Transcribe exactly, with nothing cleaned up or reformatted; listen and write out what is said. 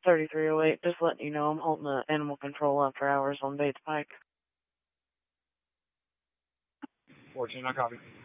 thirty-three oh eight, just letting you know I'm holding the animal control after hours on Bates Pike. fourteen, I copy.